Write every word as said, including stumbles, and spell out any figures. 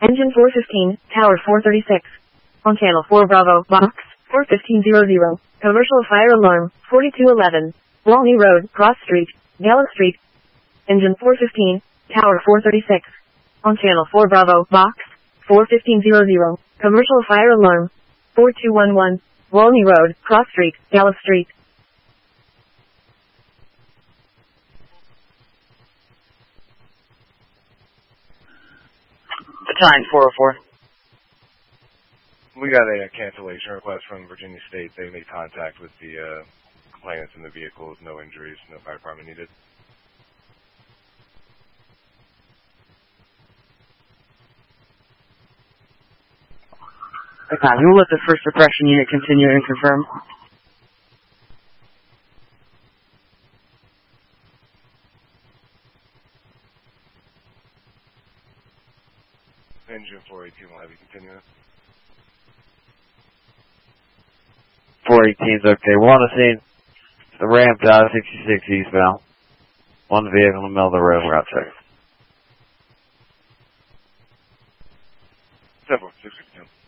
Engine four fifteen, Tower four thirty-six. On Channel four Bravo, Box four fifteen hundred. Commercial fire alarm, forty-two eleven. Walney Road, Cross Street, Gala Street. Engine four fifteen, Tower four thirty-six. On Channel four Bravo, Box four fifteen hundred. Commercial fire alarm, four two one one. Walney Road, Cross Street, Gala Street. Battalion four oh four. We got a, a cancellation request from Virginia State. They made contact with the uh, complainants in the vehicles. No injuries, no fire department needed. Okay, we will let the first suppression unit continue and confirm. Engine four eighteen will have you continue. four eighteen's okay. We're on the scene. The ramp out sixty-six eastbound. One vehicle in the middle of the road. We're outside. seven four six six two.